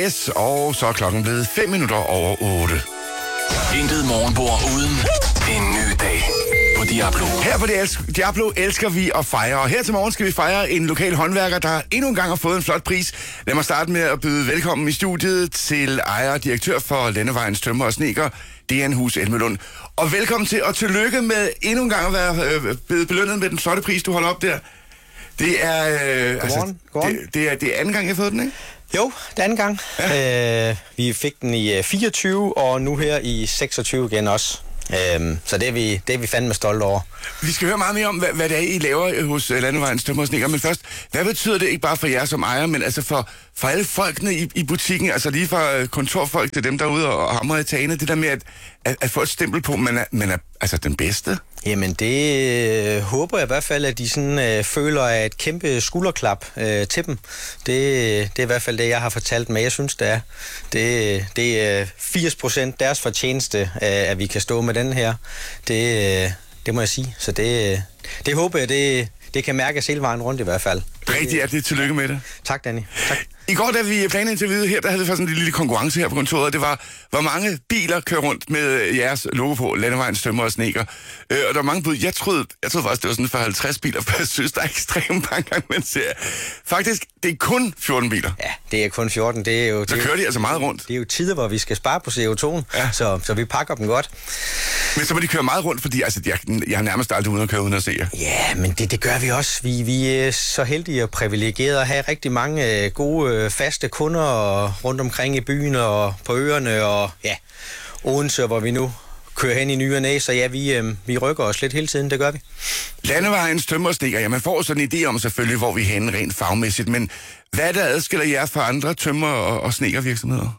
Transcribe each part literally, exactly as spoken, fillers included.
Yes, og så er klokken blevet fem minutter over otte. Intet morgenbord uden en ny dag på Diablo. Her på Diablo elsker vi at fejre, og her til morgen skal vi fejre en lokal håndværker, der endnu en gang har fået en flot pris. Lad mig starte med at byde velkommen i studiet til ejer og direktør for Landevejens Tømrer og Snedker, Dean Elmelund. Og velkommen til, og tillykke med endnu en gang at være øh, blevet belønnet med den flotte pris, du holder op der. Det er, øh, altså, det, det, er, det er anden gang, jeg har fået den, ikke? Jo, det er anden gang. Ja. Øh, vi fik den i fireogtyve, og nu her i seksogtyve igen også. Øh, så det er, vi, det er vi fandme stolte over. Vi skal høre meget mere om, hvad, hvad det er, I laver hos Landevejens Tømrer og Snedker. Men først, hvad betyder det ikke bare for jer som ejer, men altså for, for alle folkene i, i butikken, altså lige fra kontorfolk til dem derude og hamrer i tagene, det der med at, at, at få et stempel på, man er, man er altså den bedste? Jamen det øh, håber jeg i hvert fald, at de sådan, øh, føler er et kæmpe skulderklap øh, til dem. Det, det er i hvert fald det, jeg har fortalt mig. Jeg synes, det er. Det, det er firs procent deres fortjeneste, øh, at vi kan stå med den her. Det, øh, det må jeg sige. Så det, det håber jeg, det, det kan mærkes hele vejen rundt i hvert fald. Rigtig hjertelig tillykke med det. Tak, Danny. Tak. I går, da vi planede interviewet her, der havde vi faktisk en lille konkurrence her på kontoret. Det var, hvor mange biler kører rundt med jeres logo på, Landevejens Tømrer og Snedker. Øh, og der var mange bud. Jeg troede, jeg troede faktisk, det var sådan for halvtreds biler, for jeg synes, der er ekstremt mange gange, man ser. Faktisk, det er kun fjorten biler. Ja, det er kun fjorten. Det er jo, så kører de altså meget rundt. Det er jo tider, hvor vi skal spare på C O to'en, ja. så, så vi pakker dem godt. Men så må de køre meget rundt, fordi altså, jeg, jeg har nærmest aldrig uden at køre uden at se jer. Ja, men det, det gør vi også. Vi, vi er så heldige og privilegerede at have rigtig mange gode, faste kunder rundt omkring i byen og på øerne og ja, Odense, hvor vi nu kører hen i ny og næ, så ja, vi, øh, vi rykker os lidt hele tiden, det gør vi. Landevejens Tømrer og Snedker, ja, man får sådan en idé om selvfølgelig, hvor vi er henne rent fagmæssigt, men hvad der adskiller jer fra andre tømrer- og, og snedkervirksomheder?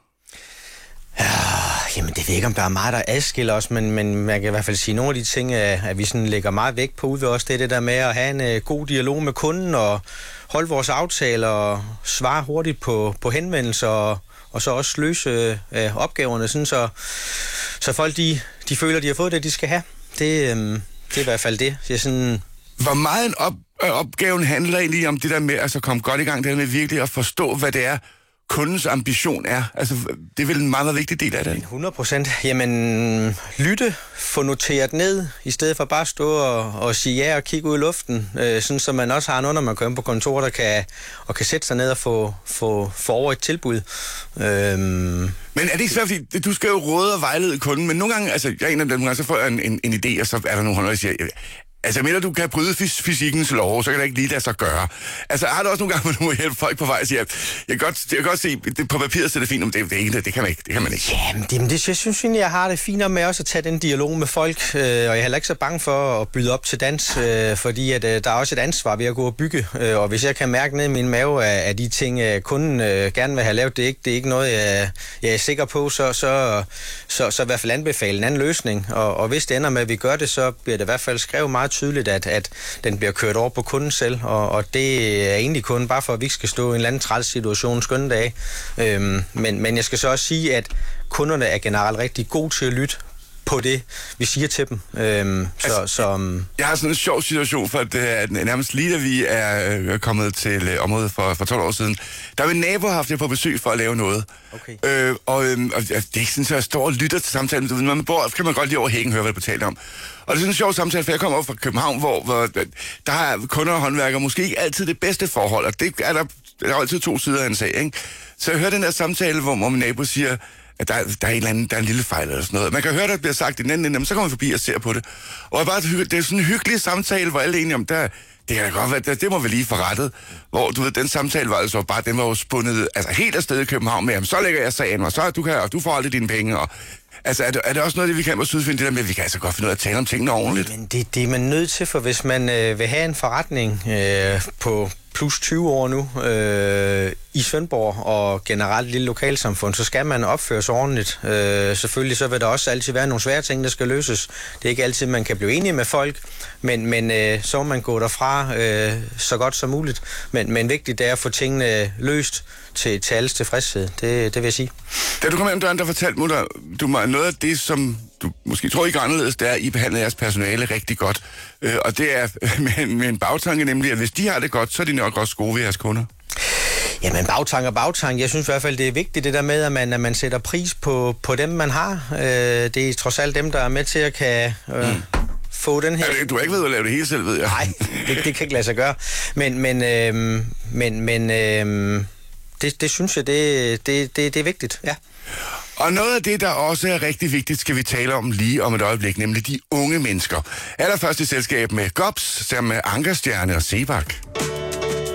Ja, jamen det ved ikke, om der er meget, der adskiller os, men, men man kan i hvert fald sige, nogle af de ting, at vi sådan lægger meget vægt på ude ved os, det er det der med at have en uh, god dialog med kunden og holde vores aftaler og svare hurtigt på, på henvendelser og, og så også løse uh, opgaverne, sådan så, så folk de, de føler, de har fået det, de skal have. Det, um, det er i hvert fald det. det er sådan Hvor meget en op, øh, opgaven handler egentlig om det der med altså komme godt i gang, det der med virkelig at forstå, hvad det er, kundens ambition er. Altså, det er vel en meget, meget vigtig del af det. hundrede procent. Jamen, lytte, få noteret ned, i stedet for bare at stå og, og sige ja og kigge ud i luften, øh, sådan så man også har nogen, når man kommer på kontor, der kan, og kan sætte sig ned og få, få, få over et tilbud. Øhm. Men er det ikke svært, fordi du skal jo råde og vejlede kunden, men nogle gange, altså, jeg er en af dem, så får jeg en, en, en idé, og så er der nogle håndler, der siger, altså, mener du kan bryde fys- fysikkens lov, så kan det ikke lige lade sig gøre. Altså, har du også nogle gange, hvor du må hjælpe folk på vej og sige, at jeg kan godt, jeg kan godt se, det, på papiret så er det fint, men det, det, er ikke, det, kan man ikke. Det kan man ikke. Jamen, det, det, jeg synes egentlig, jeg har det finere med også at tage den dialog med folk, øh, og jeg er heller ikke så bange for at byde op til dans, øh, fordi at, øh, der er også et ansvar ved at gå og bygge, øh, og hvis jeg kan mærke ned i min mave, at, at de ting, øh, kunden øh, gerne vil have lavet, det er ikke, det er ikke noget, jeg, jeg er sikker på, så, så, så, så i hvert fald anbefale en anden løsning, og, og hvis det ender med, at vi gør det, så bliver det i hvert fald skrevet meget tydeligt, at, at den bliver kørt over på kunden selv, og, og det er egentlig kun bare for, at vi ikke skal stå i en eller anden træls situation skønne dage. Øhm, men, men jeg skal så også sige, at kunderne er generelt rigtig gode til at lytte på det, vi siger til dem. Øhm, altså, så, så, jeg har sådan en sjov situation, for at, at nærmest lige da vi er øh, kommet til øh, området for, for tolv år siden, der har vi en nabo haft jer på besøg for at lave noget. Okay. Øh, og, øh, og det er ikke sådan, at jeg står og lytter til samtalen. Når man bor, kan man godt lige over hækken høre, hvad det taler om. Og det er sådan en sjov samtale, for jeg kommer op fra København, hvor, hvor der har kunder og håndværkere måske ikke altid det bedste forhold, og det er der, der er altid to sider af en sag, ikke? Så jeg hører den der samtale, hvor, hvor min nabo siger, at der, der er en eller anden, der er en lille fejl eller sådan noget. Man kan høre, der bliver sagt i den anden ende, så kommer man forbi og ser på det. Og jeg bare, det er sådan en hyggelig samtale, hvor alle er enige om, der, det kan da godt være, det, det må vi lige få rettet. Hvor, du ved, den samtale var altså bare, den var jo spundet altså helt afsted i København med, jamen, så lægger jeg sagen, og så du kan, og du får aldrig dine penge, og altså, er det, er det også noget, det vi kan på Sydfyn, det der med, at vi kan altså godt finde ud af at tale om tingene ordentligt? Men det, det er man nødt til, for hvis man øh, vil have en forretning øh, på plus tyve år nu øh, i Svendborg og generelt lille lokalsamfund, så skal man opføre sig ordentligt. Øh, selvfølgelig så vil der også altid være nogle svære ting, der skal løses. Det er ikke altid, man kan blive enige med folk, men, men øh, så må man gå derfra øh, så godt som muligt. Men, men vigtigt er at få tingene løst til, til alles tilfredshed. Det, det vil jeg sige. Da du kom hjem døren, der fortalte mutter, du mig noget af det, som du måske tror ikke anderledes, det er, at I behandler jeres personale rigtig godt. Øh, og det er med, med en bagtanke nemlig, at hvis de har det godt, så er de nok også gode ved jeres kunder. Jamen bagtank og bagtank. Jeg synes i hvert fald, det er vigtigt det der med, at man, at man sætter pris på, på dem, man har. Øh, det er trods alt dem, der er med til at kan... Øh, mm. få den her... Ja, du har ikke ved at lave det hele selv, ved jeg. Nej, det, det kan ikke lade sig gøre. Men, men, øhm, men, men øhm, det, det synes jeg, det, det, det, det er vigtigt, ja. Og noget af det, der også er rigtig vigtigt, skal vi tale om lige om et øjeblik, nemlig de unge mennesker. Allerførst i selskab med Gops, sammen med Ankerstjerne og Sebak.